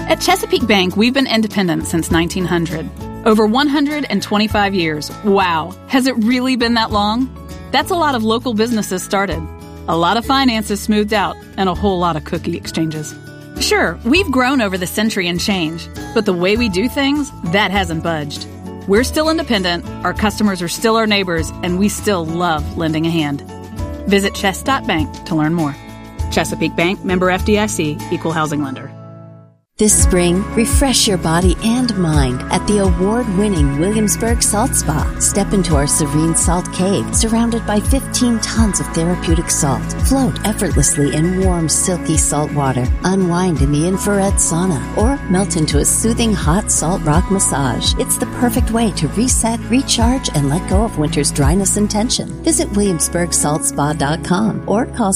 At Chesapeake Bank, we've been independent since 1900. Over 125 years. Wow. Has it really been that long? That's a lot of local businesses started, a lot of finances smoothed out, and a whole lot of cookie exchanges. Sure, we've grown over the century and change, but the way we do things, that hasn't budged. We're still independent, our customers are still our neighbors, and we still love lending a hand. Visit chess.bank to learn more. Chesapeake Bank, member FDIC, equal housing lender. This spring, refresh your body and mind at the award-winning Williamsburg Salt Spa. Step into our serene salt cave, surrounded by 15 tons of therapeutic salt. Float effortlessly in warm, silky salt water. Unwind in the infrared sauna, or melt into a soothing hot salt rock massage. It's the perfect way to reset, recharge, and let go of winter's dryness and tension. Visit WilliamsburgSaltSpa.com or call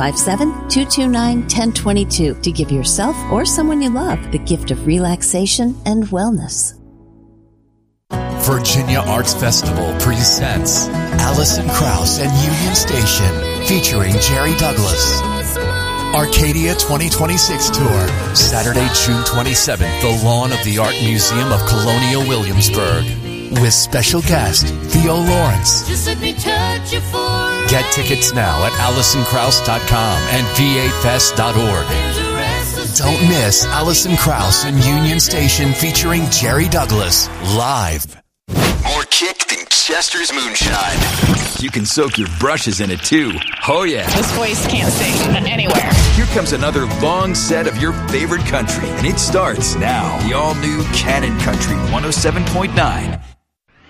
757-229-1022 to give yourself or someone you love the gift of relaxation and wellness. Virginia Arts Festival presents Alison Krauss and Union Station featuring Jerry Douglas. Arcadia 2026 Tour, Saturday, June 27th, the lawn of the Art Museum of Colonial Williamsburg. With special guest, Theo Lawrence. Just let me touch you for Get tickets now at AlisonKrauss.com and VAFest.org. Don't miss Alison Krauss and Union Station featuring Jerry Douglas live. More kick than Chester's Moonshine. You can soak your brushes in it too. Oh yeah. This voice can't sing anywhere. Here comes another long set of your favorite country, and it starts now. The all-new Canon Country 107.9.